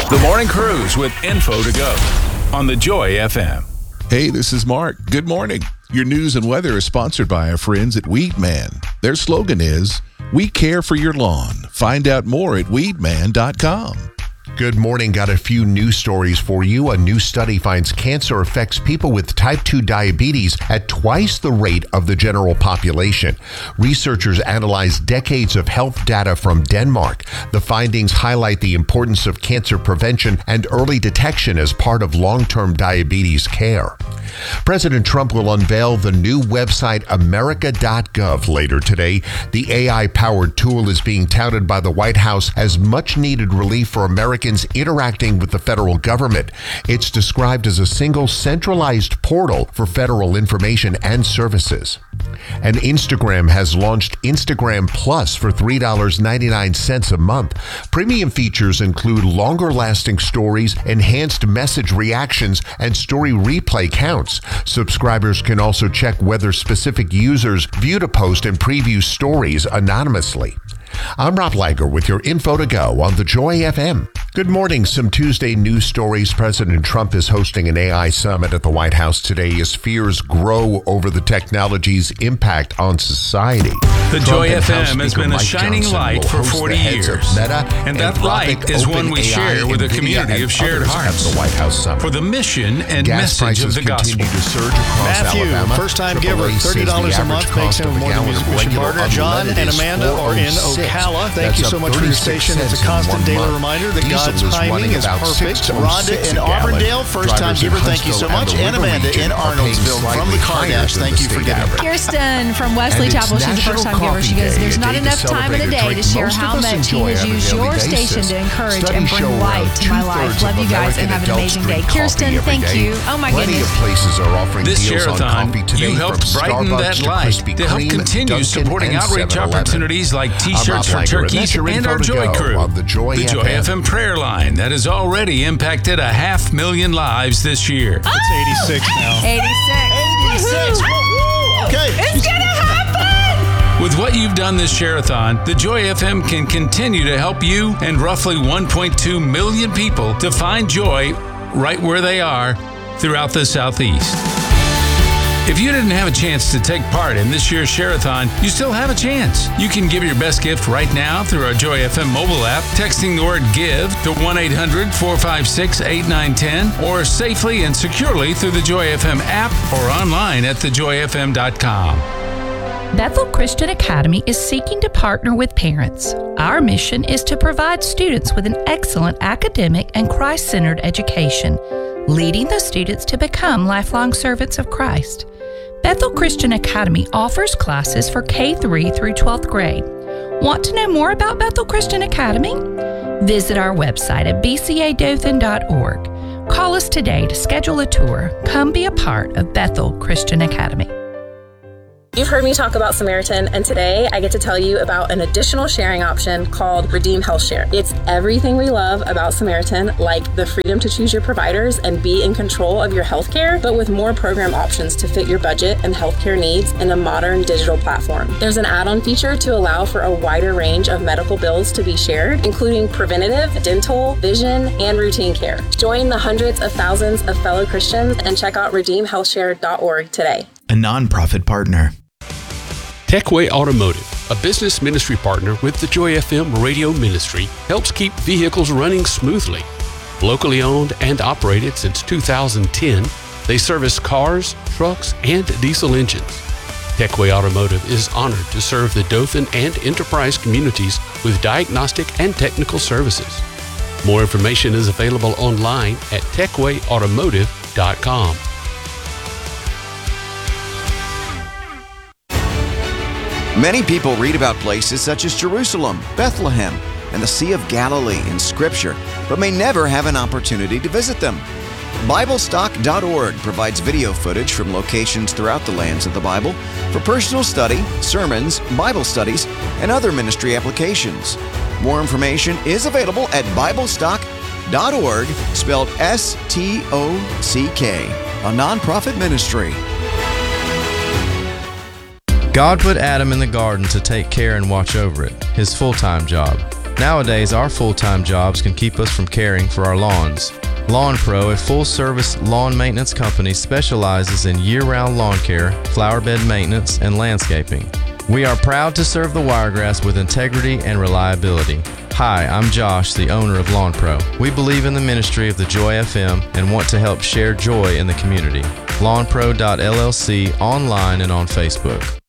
The Morning Cruise with info to go on the Joy FM. Hey, this is Mark. Good morning. Your news and weather is sponsored by our friends at Weedman. Their slogan is, "We care for your lawn." Find out more at weedman.com. Good morning. Got a few news stories for you. A new study finds cancer affects people with type 2 diabetes at twice the rate of the general population. Researchers analyzed decades of health data from Denmark. The findings highlight the importance of cancer prevention and early detection as part of long-term diabetes care. President Trump will unveil the new website America.gov later today. The AI-powered tool is being touted by the White House as much-needed relief for Americans interacting with the federal government. It's described as a single centralized portal for federal information and services. And Instagram has launched Instagram Plus for $3.99 a month. Premium features include longer-lasting stories, enhanced message reactions, and story replay counts. Subscribers can also check whether specific users viewed a post and preview stories anonymously. I'm Rob Lager with your info to go on the Joy FM. Good morning. Some Tuesday news stories. President Trump is hosting an AI summit at the White House today as fears grow over the technology's impact on society. The Joy FM has been a shining light for 40 years. And that light is one we share with a community of shared hearts for the mission and message of the gospel. Matthew, first-time giver, $30 a month, makes him a morning music mission partner. John and Amanda are in Ocala. Thank you so much for your station. It's a constant daily reminder that God's timing is perfect. Rhonda in Auburndale, first-time giver, thank you so much. And Amanda in Arnoldsville from the Car Dash, thank you for giving. Kirsten from Wesley Chapel, she's a first-time giver. She goes, there's not enough time in a day to share how much he has used your station to encourage and bring light to my life. Love you guys and have an amazing day. Kirsten, thank you. Oh my goodness. This share-a-thon, you helped brighten that light to help continue supporting outreach opportunities like T-shirts for turkeys and our Joy Crew. The Joy FM prayer line that has already impacted 500,000 lives this year. It's 86 now. 86. Okay. It's gonna happen! With what you've done this share-a-thon, the Joy FM can continue to help you and roughly 1.2 million people to find joy right where they are throughout the Southeast. If you didn't have a chance to take part in this year's share-a-thon, you still have a chance. You can give your best gift right now through our Joy FM mobile app, texting the word GIVE to 1-800-456-8910, or safely and securely through the Joy FM app or online at thejoyfm.com. Bethel Christian Academy is seeking to partner with parents. Our mission is to provide students with an excellent academic and Christ-centered education, leading those students to become lifelong servants of Christ. Bethel Christian Academy offers classes for K-3 through 12th grade. Want to know more about Bethel Christian Academy? Visit our website at bcadothan.org. Call us today to schedule a tour. Come be a part of Bethel Christian Academy. You've heard me talk about Samaritan, and today I get to tell you about an additional sharing option called Redeem Health Share. It's everything we love about Samaritan, like the freedom to choose your providers and be in control of your healthcare, but with more program options to fit your budget and healthcare needs in a modern digital platform. There's an add-on feature to allow for a wider range of medical bills to be shared, including preventative, dental, vision, and routine care. Join the hundreds of thousands of fellow Christians and check out redeemhealthshare.org today. A nonprofit partner. Techway Automotive, a business ministry partner with the Joy FM radio ministry, helps keep vehicles running smoothly. Locally owned and operated since 2010, they service cars, trucks, and diesel engines. Techway Automotive is honored to serve the Dothan and Enterprise communities with diagnostic and technical services. More information is available online at techwayautomotive.com. Many people read about places such as Jerusalem, Bethlehem, and the Sea of Galilee in Scripture, but may never have an opportunity to visit them. BibleStock.org provides video footage from locations throughout the lands of the Bible for personal study, sermons, Bible studies, and other ministry applications. More information is available at BibleStock.org, spelled S-T-O-C-K, a nonprofit ministry. God put Adam in the garden to take care and watch over it, his full-time job. Nowadays, our full-time jobs can keep us from caring for our lawns. Lawn Pro, a full-service lawn maintenance company, specializes in year-round lawn care, flower bed maintenance, and landscaping. We are proud to serve the Wiregrass with integrity and reliability. Hi, I'm Josh, the owner of Lawn Pro. We believe in the ministry of the Joy FM and want to help share joy in the community. LawnPro.LLC online and on Facebook.